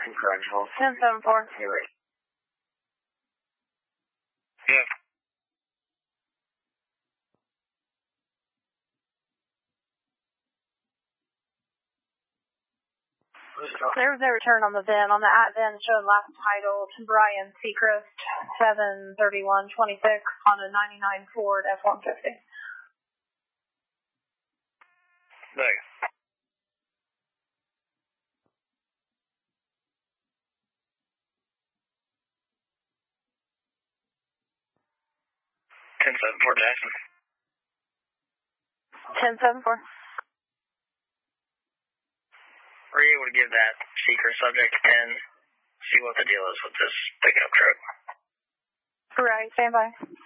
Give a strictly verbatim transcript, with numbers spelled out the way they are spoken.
Correctional. ten seven four. You're right. Yeah. There was no return on the V I N. On the at V I N showing last titled Brian Seacrest, seven thirty-one twenty-six on a ninety-nine Ford F one fifty. Thanks. ten seven four Jackson. ten seven four. Were you able to give that secret subject and see what the deal is with this pickup truck? Right, stand by.